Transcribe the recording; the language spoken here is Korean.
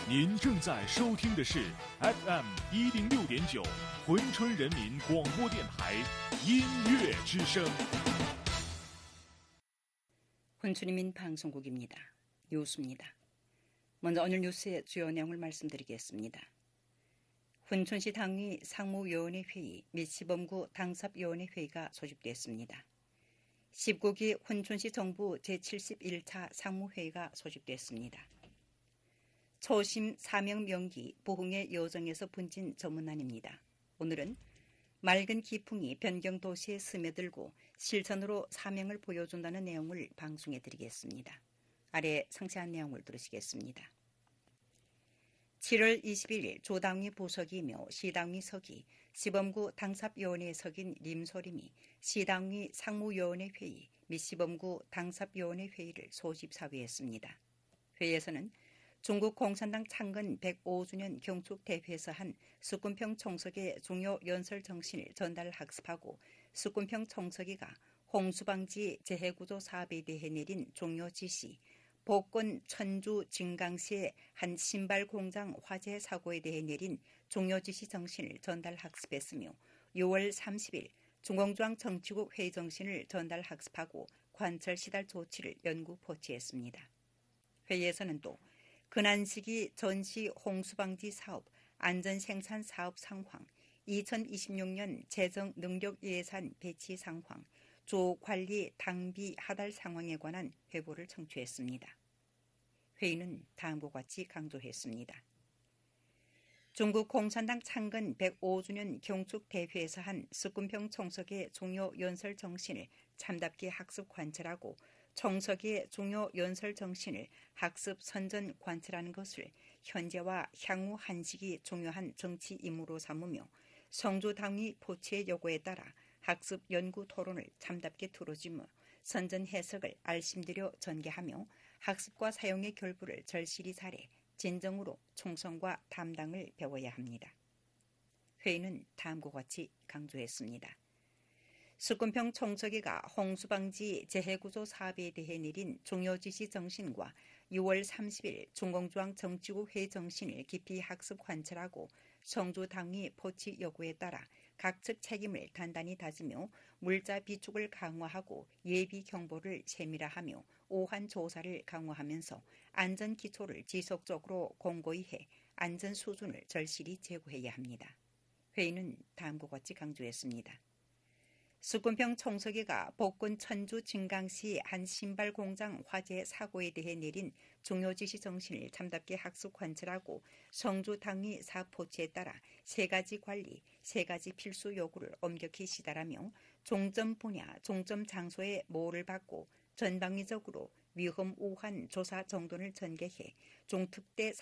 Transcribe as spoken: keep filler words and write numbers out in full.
您正在收听的是 에프 엠一零六点九珲春人民广播电台音乐之声。 珲春人民방송국입니다. 뉴스입니다. 먼저 오늘 뉴스의 주요 내용을 말씀드리겠습니다.珲春시 당위 상무위원회 회의 및 시범구 당삽위원회 회의가 소집됐습니다. 십구 기珲春시 정부 제칠십일 차 상무회의가 소집됐습니다. 초심 사명 명기 부흥의 여정에서 분진 전문안입니다. 오늘은 맑은 기풍이 변경 도시에 스며들고 실천으로 사명을 보여준다는 내용을 방송해드리겠습니다. 아래 상세한 내용을 들으시겠습니다. 칠월 이십일 조당위 부석이며 시당위 석이 시범구 당삽위원회에 석인 림소림이 시당위 상무위원회 회의 및 시범구 당삽위원회 회의를 소집사회했습니다. 회의에서는 중국 공산당 창건 백오 주년 경축 대회에서 한 숫군평 총석의 중요 연설 정신을 전달 학습하고 숫군평 총석이가 홍수방지 재해구조 사업에 대해 내린 종료 지시, 복권 천주 진강시의 한 신발 공장 화재 사고에 대해 내린 종료 지시 정신을 전달 학습했으며 유월 삼십일 중공중앙정치국 회의 정신을 전달 학습하고 관철 시달 조치를 연구 포치했습니다. 회의에서는 또 근안시기 전시 홍수방지 사업, 안전생산 사업 상황, 이천이십육 년 재정 능력 예산 배치 상황, 조관리 당비 하달 상황에 관한 회보를 청취했습니다. 회의는 다음과 같이 강조했습니다. 중국 공산당 창건 백오 주년 경축 대회에서 한 숫군평 총석의 중요 연설 정신을 참답게 학습 관찰하고 총석의 중요 연설 정신을 학습 선전 관찰하는 것을 현재와 향후 한식이 중요한 정치 임무로 삼으며 성주당위 포치의 요구에 따라 학습 연구 토론을 참답게 들어주며 선전 해석을 알심들여 전개하며 학습과 사용의 결부를 절실히 잘해 진정으로 충성과 담당을 배워야 합니다. 회의는 다음과 같이 강조했습니다. 숫군평 총석이가 홍수방지 재해구조 사업에 대해 내린 종료지시 정신과 유월 삼십일 중공중앙정치국 회의 정신을 깊이 학습 관찰하고 성주당위 포치 요구에 따라 각측 책임을 단단히 다지며 물자 비축을 강화하고 예비 경보를 세밀화하며 오한 조사를 강화하면서 안전 기초를 지속적으로 공고히 해 안전 수준을 절실히 제고해야 합니다. 회의는 다음과 같이 강조했습니다. 숫군평 총석이가 복권 천주 진강시 한 신발 공장 화재 사고에 대해 내린 종료 지시 정신을 참답게 학습 관찰하고 성주 당위 사업 포치에 따라 세 가지 관리, 세 가지 필수 요구를 엄격히 시달하며 종점 분야, 종점 장소의 모호를 받고 전방위적으로 위험 우한 조사 정돈을 전개해 종특대